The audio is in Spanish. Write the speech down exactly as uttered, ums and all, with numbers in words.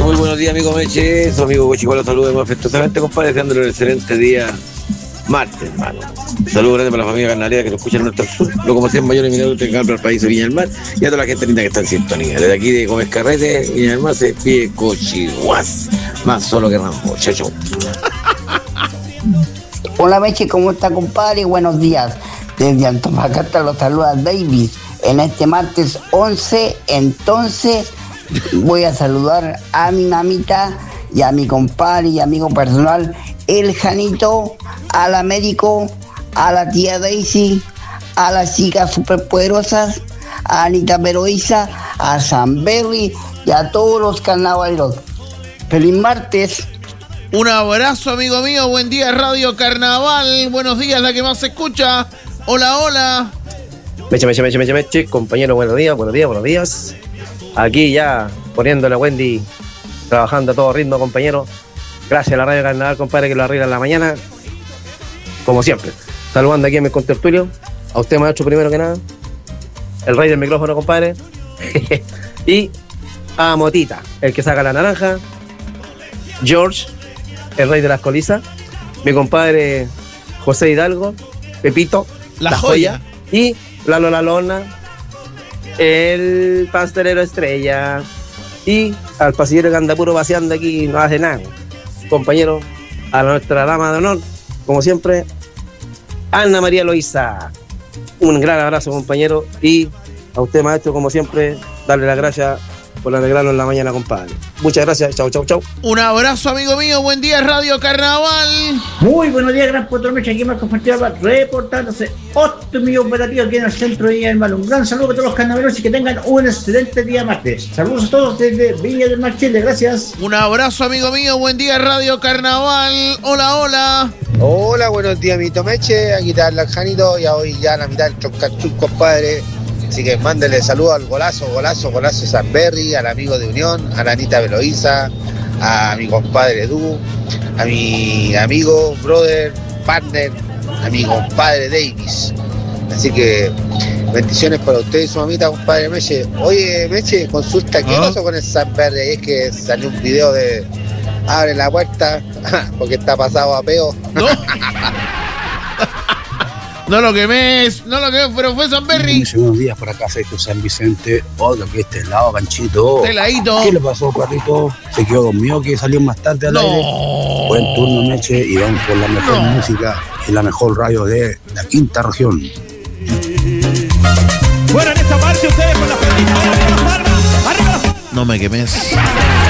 Muy buenos días, amigo Meche. Su amigo Cochicual lo saluda más afectuosamente, compadre, deseándole un excelente día martes, hermano. Saludos grandes para la familia carnalera que nos escucha en nuestro sur, locomoción mayor y minutos en para el país de Viña del Mar y a toda la gente linda que está en sintonía. Desde aquí de Gómez Carrete, Viña del Mar, se despide Cochihuas. Más solo que Rambo. Chau, chau. Hola Meche, ¿cómo está, compadre? Buenos días. Desde Antofagasta los saluda Davis. En este martes once, entonces voy a saludar a mi mamita y a mi compadre y amigo personal, el Janito, a la médico, a la tía Daisy, a las chicas superpoderosas, a Anita Peroiza, a San Berry y a todos los carnavaleros. ¡Feliz martes! Un abrazo, amigo mío. Buen día, Radio Carnaval. Buenos días, la que más se escucha. Hola, hola. Meche, meche, meche, meche, meche. Compañero, buenos días, buenos días, buenos días. Aquí ya poniéndole a Wendy, trabajando a todo ritmo, compañero. Gracias a la Radio Carnaval, compadre, que lo arregla en la mañana. Como siempre. Saludando aquí a mi contertulio. A usted, maestro, primero que nada. El rey del micrófono, compadre. Y a Motita, el que saca la naranja. George, el rey de las colizas. Mi compadre José Hidalgo. Pepito, la, la joya. joya. Y Lalo La Lona, el pastelero estrella. Y al pasillero que anda puro paseando aquí, no hace nada. Compañero, a nuestra dama de honor, como siempre, Ana María Loíza. Un gran abrazo, compañero. Y a usted, maestro, como siempre, darle las gracias por alegrarnos en la mañana, compadre. Muchas gracias. Chau, chau, chau. Un abrazo, amigo mío. Buen día, Radio Carnaval. Muy buenos días, gran Potro Meche. Aquí Marco Fonteaba reportándose óptimo operativo aquí en el centro de Viña del Mar. Un gran saludo a todos los carnavaleros y que tengan un excelente día martes. Saludos a todos desde Viña del Mar, Chile. Gracias. Un abrazo, amigo mío. Buen día, Radio Carnaval. Hola, hola. Hola, buenos días, mi Tomeche. Aquí está el Janito. Ya hoy ya la mitad del Choncachú, compadre. Así que mándele saludos al golazo, golazo, golazo San Berry, al amigo de Unión, a la Anita Beloiza, a mi compadre Edu, a mi amigo, brother, partner, a mi compadre Davis. Así que bendiciones para usted y su mamita, compadre Meche. Oye, Meche, consulta, ¿qué pasó con el San Berry? Es que salió un video de abre la puerta porque está pasado a peo. ¿No? No lo quemés, no lo quemés, pero fue San Berry. Buenos días, por acá Sergio San Vicente. Oiga, que este helado, Panchito. Este heladito. ¿Qué le pasó, perrito? Se quedó dormido, que salió más tarde al no. aire. Buen turno, Meche, y vamos por la mejor no. música y la mejor radio de la quinta región. Bueno, en esta parte ustedes con las perritas, arriba las palmas, arriba las palmas. No me quemes.